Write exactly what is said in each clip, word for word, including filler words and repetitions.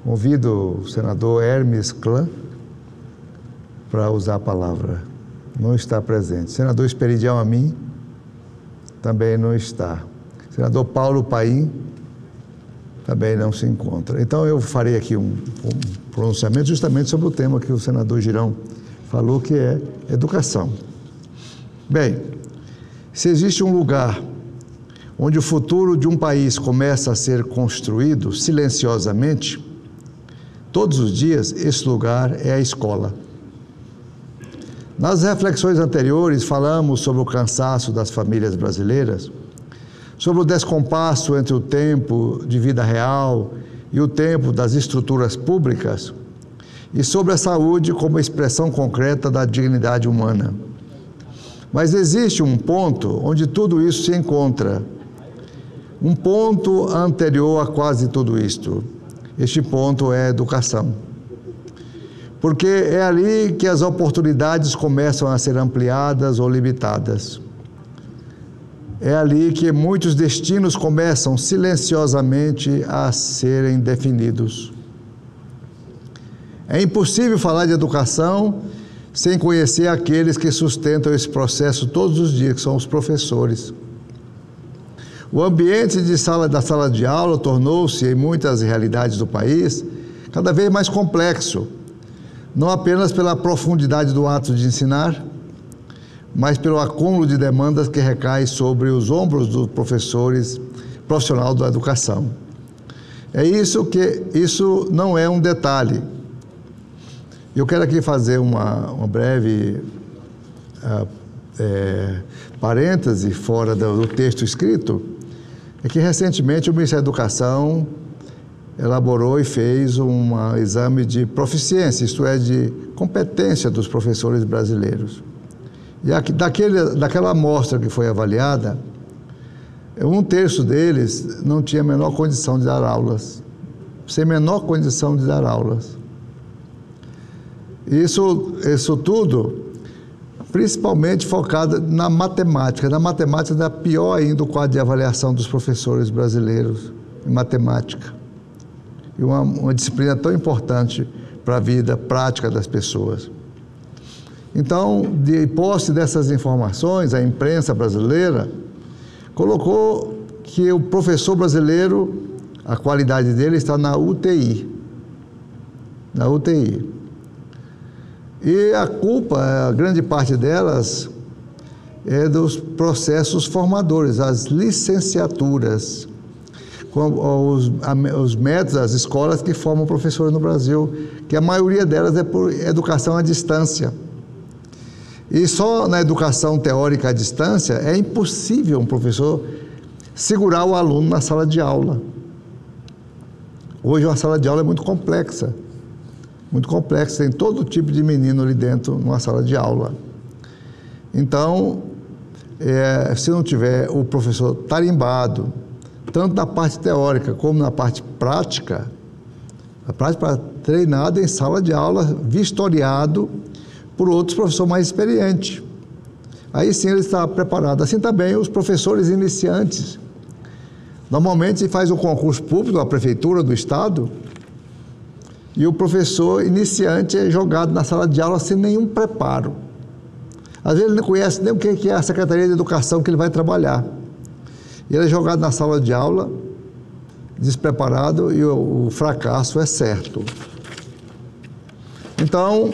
Convido o senador Hermes Klan para usar a palavra. Não está presente. Senador Esperidião Amin também não está. Senador Paulo Paim também não se encontra. Então eu farei aqui um, um pronunciamento justamente sobre o tema que o senador Girão falou, que é educação. Bem, se existe um lugar onde o futuro de um país começa a ser construído silenciosamente, todos os dias, esse lugar é a escola. Nas reflexões anteriores, falamos sobre o cansaço das famílias brasileiras, sobre o descompasso entre o tempo de vida real e o tempo das estruturas públicas, e sobre a saúde como expressão concreta da dignidade humana. Mas existe um ponto onde tudo isso se encontra, um ponto anterior a quase tudo isto. Este ponto é a educação. Porque é ali que as oportunidades começam a ser ampliadas ou limitadas. É ali que muitos destinos começam silenciosamente a serem definidos. É impossível falar de educação sem conhecer aqueles que sustentam esse processo todos os dias, que são os professores. O ambiente de sala, da sala de aula tornou-se, em muitas realidades do país, cada vez mais complexo, não apenas pela profundidade do ato de ensinar, mas pelo acúmulo de demandas que recai sobre os ombros dos professores profissionais da educação. É isso que, isso não é um detalhe. Eu quero aqui fazer uma, uma breve uh, é, parêntese fora do, do texto escrito, é que recentemente o Ministério da Educação elaborou e fez um exame de proficiência, isto é, de competência dos professores brasileiros. E aqui, daquele, daquela amostra que foi avaliada, um terço deles não tinha a menor condição de dar aulas, sem menor condição de dar aulas. Isso, isso tudo, principalmente focado na matemática. Na matemática dá pior ainda o quadro de avaliação dos professores brasileiros em matemática. E uma, uma disciplina tão importante para a vida prática das pessoas. Então, de posse dessas informações, a imprensa brasileira colocou que o professor brasileiro, a qualidade dele está na U T I. Na U T I. E a culpa, a grande parte delas, é dos processos formadores, as licenciaturas, com os, os métodos, as escolas que formam professores no Brasil, que a maioria delas é por educação à distância. E só na educação teórica à distância é impossível um professor segurar o aluno na sala de aula. Hoje uma sala de aula é muito complexa. Muito complexo, tem todo tipo de menino ali dentro, numa sala de aula. Então, é, se não tiver o professor tarimbado, tanto na parte teórica como na parte prática, a prática treinada em sala de aula, vistoriado por outros professores mais experientes. Aí sim ele está preparado. Assim também os professores iniciantes. Normalmente se faz o concurso público, a prefeitura do estado, e o professor iniciante é jogado na sala de aula sem nenhum preparo. Às vezes ele não conhece nem o que é a Secretaria de Educação que ele vai trabalhar. E ele é jogado na sala de aula, despreparado, e o, o fracasso é certo. Então,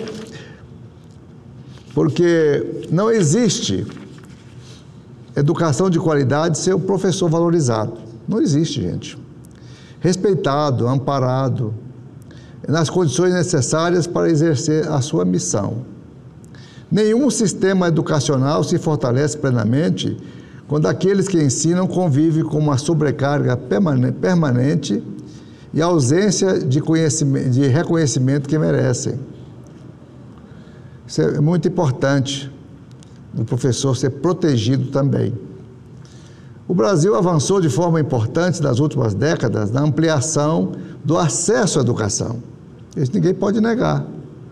porque não existe educação de qualidade sem o professor valorizado. Não existe, gente. Respeitado, amparado, nas condições necessárias para exercer a sua missão. Nenhum sistema educacional se fortalece plenamente quando aqueles que ensinam convivem com uma sobrecarga permanente e ausência de, conhecimento, de reconhecimento que merecem. Isso é muito importante, o professor ser protegido também. O Brasil avançou de forma importante nas últimas décadas na ampliação do acesso à educação. Isso ninguém pode negar.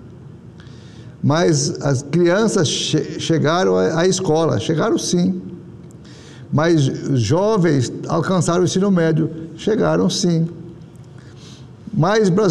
Mas as crianças che- chegaram à escola, chegaram sim. Mas jovens alcançaram o ensino médio, chegaram sim. Mais brasileiros